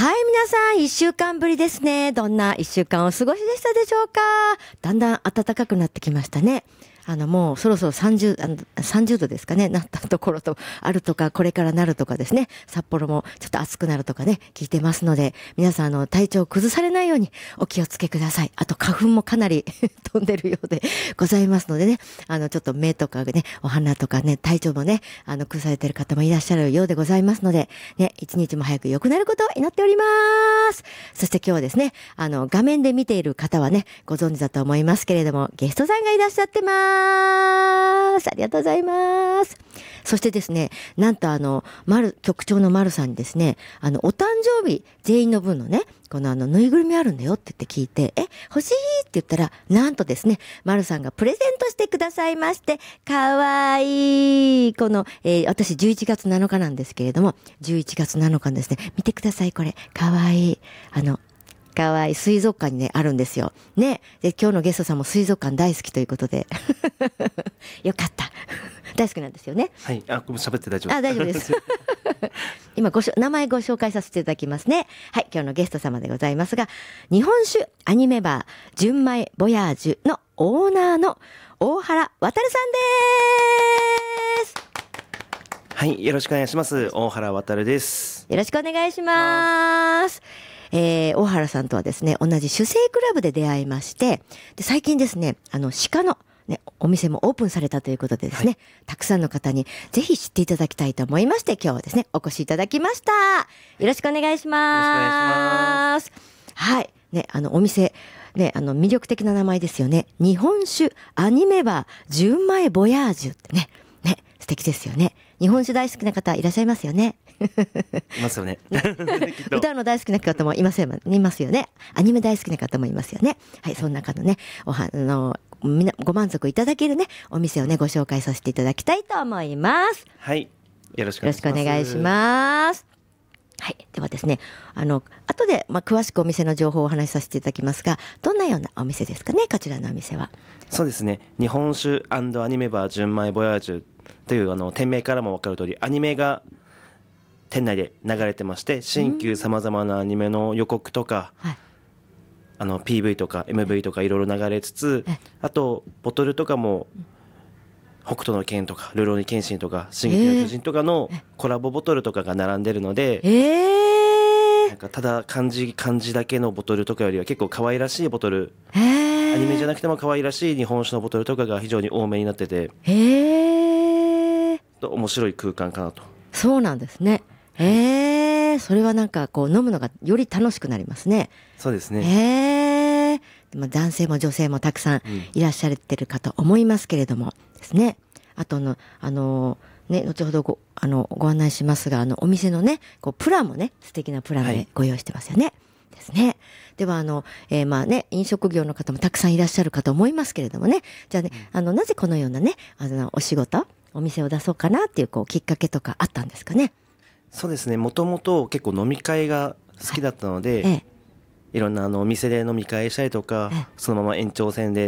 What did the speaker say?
はい、皆さん、一週間ぶりですね。どんな一週間お過ごしでしたでしょうか？だんだん暖かくなってきましたね。もうそろそろ30度ですかね、なったところとあるとか、これからなるとかですね、札幌もちょっと暑くなるとかね、聞いてますので、皆さん体調を崩されないようにお気をつけください。あと花粉もかなり飛んでるようでございますのでね、ちょっと目とかね、お鼻とかね、体調もね、崩されてる方もいらっしゃるようでございますので、ね、一日も早く良くなることを祈っております。そして今日はですね、画面で見ている方はね、ご存知だと思いますけれども、ゲストさんがいらっしゃってます。ありがとうございます。そしてですね、なんと局長の丸さんにですね、お誕生日全員の分のね、このぬいぐるみあるんだよって言って聞いて、欲しいって言ったら、なんとですね、丸さんがプレゼントしてくださいまして、かわいい。私11月7日なんですけれども、11月7日ですね、見てください、これ。かわいい。かわいい水族館にね、あるんですよ。ね。で、今日のゲストさんも水族館大好きということで。よかった。大好きなんですよね。 はい。喋って大丈夫です。 大丈夫です。今名前ご紹介させていただきますね。はい。今日のゲスト様でございますが、日本酒アニメバー純米ボヤージュのオーナーの大原渉さんです。 はい。よろしくお願いします。大原渉です。 よろしくお願いします。大原さんとはですね、同じ酒聖クラブで出会いまして、で最近ですね、鹿の、ね、お店もオープンされたということでですね、はい、たくさんの方にぜひ知っていただきたいと思いまして、今日はですね、お越しいただきました。よろしくお願いします。よろしくお願いします。はい。ね、お店、ね、魅力的な名前ですよね。日本酒アニメバー純米ボヤージュってね、素敵ですよね。日本酒大好きな方いらっしゃいますよね。 いますよね。 歌うの大好きな方もいますよね。アニメ大好きな方もいますよね。はい、その中のね、ご満足いただけるね、お店をね、ご紹介させていただきたいと思います。 はい。よろしくお願いします。 よろしくお願いします。はい。ではですね、後で、詳しくお店の情報をお話しさせていただきますが、どんなようなお店ですかね、こちらのお店は。 そうですね。日本酒&アニメバー純米ボヤージュという店名からも分かる通り、アニメが店内で流れてまして、新旧さまざまなアニメの予告とか、はい、PV とか MV とかいろいろ流れつつ、あとボトルとかも北斗の拳とかルローニケンシンとか進撃の巨人とかのコラボボトルとかが並んでるので、なんかただ漢字だけのボトルとかよりは結構可愛らしいボトル、アニメじゃなくても可愛らしい日本酒のボトルとかが非常に多めになってて、面白い空間かなと。 そうなんですね。それはなんかこう飲むのがより楽しくなりますね。 そうですね。 男性も女性もたくさんいらっしゃってるかと思いますけれどもですね。あとね、後ほどご案内しますが、お店のね、プランもね、素敵なプランでご用意してますよね。はい、ですね。では飲食業の方もたくさんいらっしゃるかと思いますけれどもね。じゃあね、なぜこのようなね、お仕事、お店を出そうかなっていうきっかけとかあったんですかね。 そうですね。もともと結構飲み会が好きだったので、いろんなお店で飲み会したりとか、そのまま延長線で